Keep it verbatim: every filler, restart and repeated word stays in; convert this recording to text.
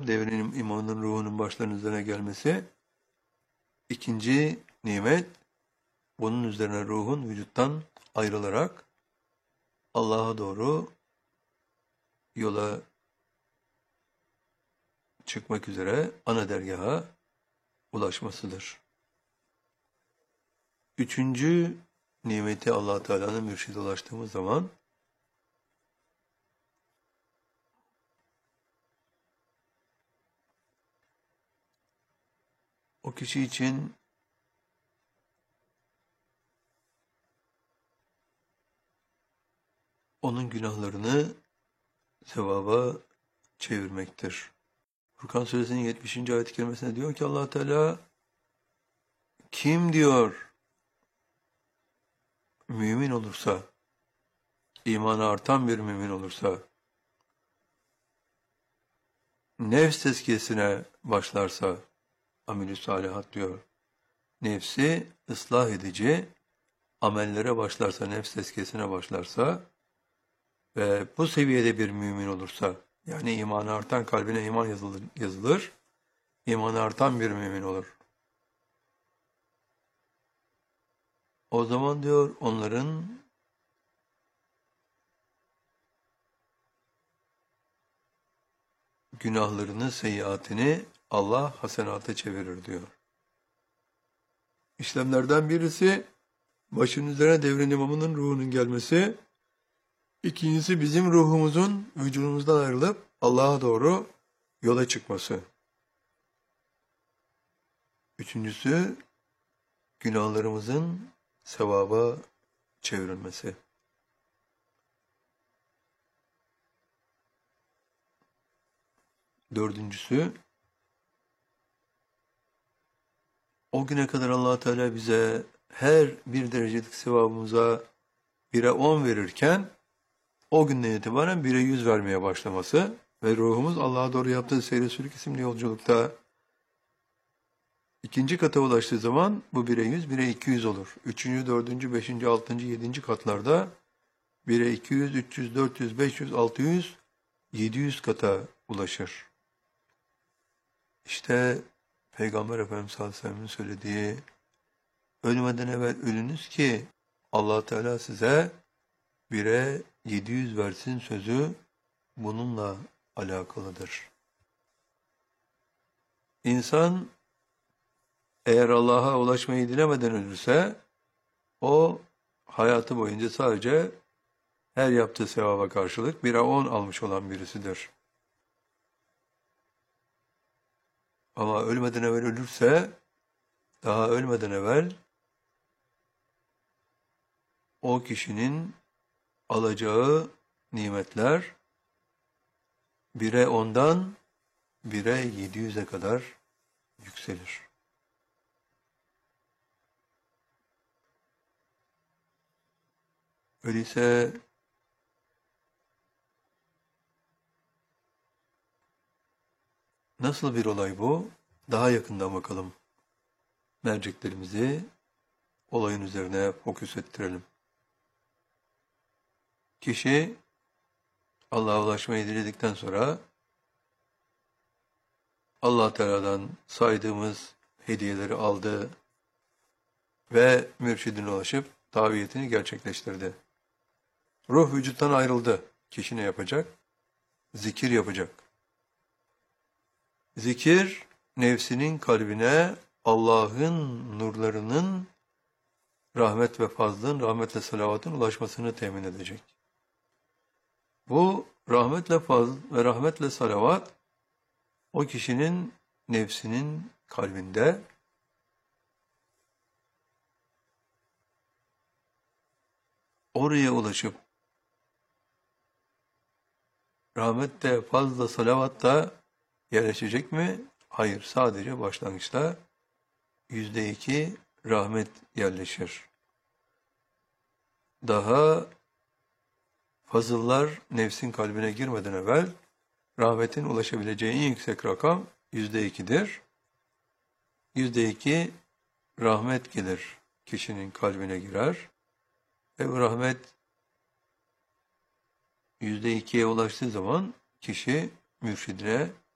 devrenin imamının ruhunun başlarının üzerine gelmesi. İkinci nimet, bunun üzerine ruhun vücuttan ayrılarak Allah'a doğru yola çıkmak üzere ana dergaha ulaşmasıdır. Üçüncü nimeti Allah Teala'nın mürşide ulaştığımız zaman o kişi için onun günahlarını sevaba çevirmektir. Furkan Suresinin yetmişinci ayet-i kerimesinde diyor ki Allah Teala, kim diyor mümin olursa, imanı artan bir mümin olursa, nefs tezkiyesine başlarsa, amel-i salihat diyor, nefsi ıslah edici amellere başlarsa, nefs tezkiyesine başlarsa ve bu seviyede bir mümin olursa, yani imanı artan, kalbine iman yazılır, yazılır imanı artan bir mümin olur. O zaman diyor onların günahlarını, seyyiatini Allah hasenata çevirir diyor. İşlemlerden birisi başın üzerine devrin imamının ruhunun gelmesi. İkincisi bizim ruhumuzun vücudumuzdan ayrılıp Allah'a doğru yola çıkması. Üçüncüsü günahlarımızın sevaba çevrilmesi. Dördüncüsü, o güne kadar Allah Teala bize her bir derecelik sevabımıza bire on verirken o günden itibaren bire yüz vermeye başlaması ve ruhumuz Allah'a doğru yaptığı seyre sülük isimli yolculukta ikinci kata ulaştığı zaman bu bire yüz, bire iki yüz olur. Üçüncü, dördüncü, beşinci, altıncı, yedinci katlarda bire iki yüz, üç yüz, dört yüz, beş yüz, altı yüz, yedi yüz kata ulaşır. İşte Peygamber Efendimiz sallallahu aleyhi ve sellem'in söylediği, ölmeden evvel ölünüz ki Allah Teala size bire yedi yüz versin sözü bununla alakalıdır. İnsan eğer Allah'a ulaşmayı dilemeden ölürse, o hayatı boyunca sadece her yaptığı sevaba karşılık bire on almış olan birisidir. Ama ölmeden evvel ölürse, daha ölmeden evvel o kişinin alacağı nimetler bire ondan bire yedi yüze kadar yükselir. Öyleyse nasıl bir olay bu? Daha yakından bakalım. Merceklerimizi olayın üzerine fokus ettirelim. Kişi Allah'a ulaşmayı diledikten sonra Allah Teala'dan saydığımız hediyeleri aldı ve mürşidine ulaşıp taviyetini gerçekleştirdi. Ruh vücuttan ayrıldı. Kişi ne yapacak? Zikir yapacak. Zikir, nefsinin kalbine Allah'ın nurlarının, rahmet ve fazlın, rahmet ve salavatın ulaşmasını temin edecek. Bu rahmetle fazl ve rahmetle salavat, o kişinin nefsinin kalbinde oraya ulaşıp rahmet de fazla salavat da yerleşecek mi? Hayır, sadece başlangıçta yüzde iki rahmet yerleşir. Daha fazıllar nefsin kalbine girmeden evvel rahmetin ulaşabileceği en yüksek rakam yüzde ikidir. Yüzde iki rahmet gelir, kişinin kalbine girer ve bu rahmet yüzde ikiye ulaştığı zaman kişi mürşidine